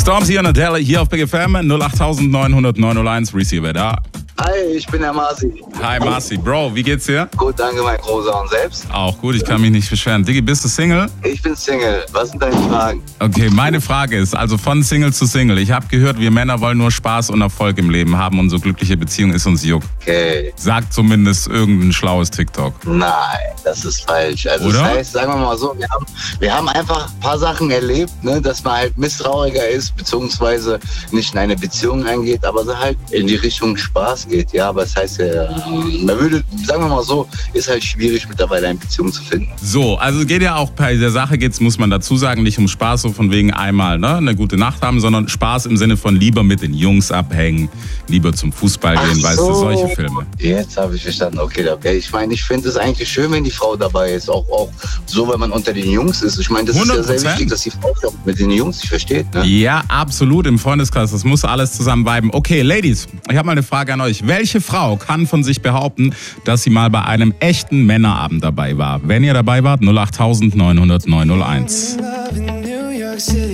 Stormzy und Adele hier auf Big FM 08900 Receiver da. Hi, ich bin der Marci. Hi Marci, Bro, wie geht's dir? Gut, danke, mein Großer. Und selbst? Auch gut, ich kann mich nicht beschweren. Diggi, bist du Single? Ich bin Single. Was sind deine Fragen? Okay, meine Frage ist, also von Single zu Single. Ich habe gehört, wir Männer wollen nur Spaß und Erfolg im Leben haben und so glückliche Beziehung ist uns juckt. Okay. Sagt zumindest irgendein schlaues TikTok. Nein, das ist falsch. Also Oder? Das heißt, sagen wir mal so, wir haben einfach ein paar Sachen erlebt, ne, dass man halt misstrauiger ist, beziehungsweise nicht in eine Beziehung eingeht, aber so halt in die Richtung Spaß geht. Ja, aber das heißt ja, man würde, sagen wir mal so, ist halt schwierig mittlerweile eine Beziehung zu finden. So, also geht ja auch bei der Sache geht's, muss man dazu sagen, nicht um Spaß, so von wegen einmal eine gute Nacht haben, sondern Spaß im Sinne von lieber mit den Jungs abhängen, lieber zum Fußball gehen, weißt du, solche Filme. Jetzt habe ich verstanden, okay. Ich meine, ich finde es eigentlich schön, wenn die Frau dabei ist, auch so, wenn man unter den Jungs ist. Ich meine, das ist ja sehr 100%. wichtig, dass die Frau auch mit den Jungs sich versteht. Ne? Ja, absolut, im Freundeskreis, das muss alles zusammen viben. Okay, Ladies, ich habe mal eine Frage an euch. Welche Frau kann von sich behaupten, dass sie mal bei einem echten Männerabend dabei war? Wenn ihr dabei wart, 08900 901.